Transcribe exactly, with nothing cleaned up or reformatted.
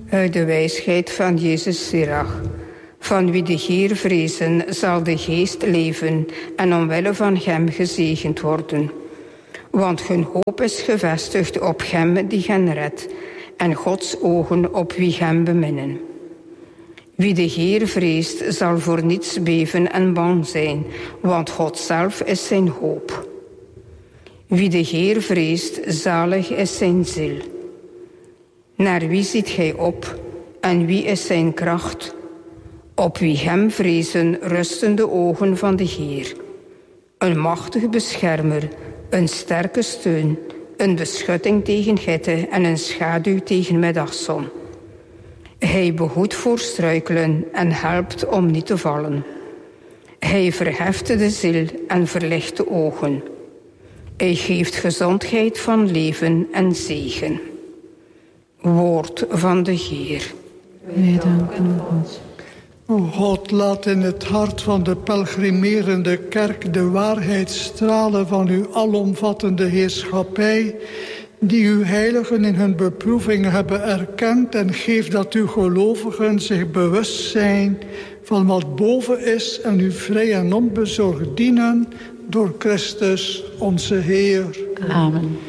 Uit de wijsheid van Jezus Sirach. Van wie de Heer vrezen, zal de geest leven en omwille van hem gezegend worden. Want hun hoop is gevestigd op hem die hen redt, en Gods ogen op wie hem beminnen. Wie de Heer vreest, zal voor niets beven en bang zijn, want God zelf is zijn hoop. Wie de Heer vreest, zalig is zijn ziel. Naar wie ziet gij op, en wie is zijn kracht? Op wie hem vrezen, rusten de ogen van de Heer. Een machtige beschermer, een sterke steun, een beschutting tegen hitte en een schaduw tegen middagzon. Hij behoedt voor struikelen en helpt om niet te vallen. Hij verheft de ziel en verlicht de ogen. Hij geeft gezondheid van leven en zegen. Woord van de Heer. Wij danken God. O God, laat in het hart van de pelgrimerende kerk de waarheid stralen van uw alomvattende heerschappij, die uw heiligen in hun beproevingen hebben erkend, en geef dat uw gelovigen zich bewust zijn van wat boven is en u vrij en onbezorgd dienen door Christus onze Heer. Amen.